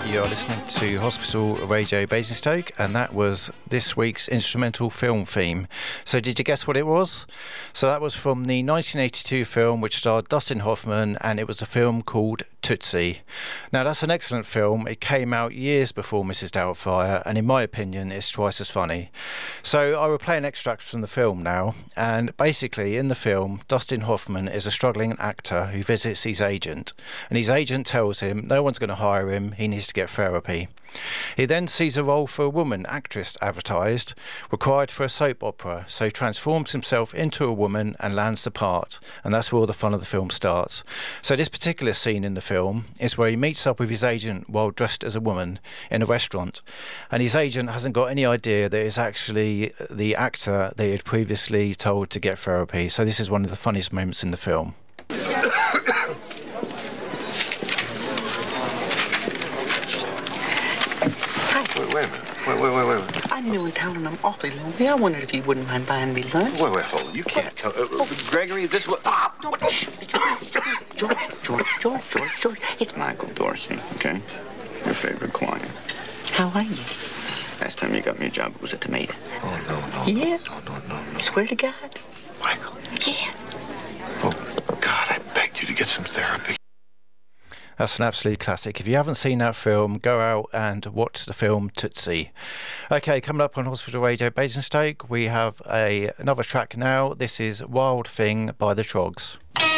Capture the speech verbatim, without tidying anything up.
You're listening to Hospital Radio Basingstoke, and that was this week's instrumental film theme. So did you guess what it was? So that was from the nineteen eighty-two film which starred Dustin Hoffman, and it was a film called Tootsie. Now that's an excellent film. It came out years before Missus Doubtfire, and in my opinion it's twice as funny. So I will play an extract from the film now, and basically in the film Dustin Hoffman is a struggling actor who visits his agent, and his agent tells him no one's going to hire him, he needs to get therapy. He then sees a role for a woman actress advertised, required for a soap opera, so he transforms himself into a woman and lands the part, and that's where all the fun of the film starts. So this particular scene in the film is where he meets up with his agent while dressed as a woman in a restaurant, and his agent hasn't got any idea that it's actually the actor they had previously told to get therapy. So this is one of the funniest moments in the film. Wait, wait a minute. Wait, wait, wait, wait. I'm new in town and I'm awfully lonely. I wondered if you wouldn't mind buying me lunch. Wait, wait, hold on. You can't come. Uh, uh, Gregory, this was. Ah! George, George, George, George, George. It's Michael Dorsey, okay? Your favorite client. How are you? Last time you got me a job, it was a tomato. Oh, no, no. Yeah? No, no, no, no. Swear to God. Michael. Yeah. Oh, God, I begged you to get some therapy. That's an absolute classic. If you haven't seen that film, go out and watch the film Tootsie. Okay, coming up on Hospital Radio Basingstoke, we have a another track now. This is Wild Thing by the Trogs.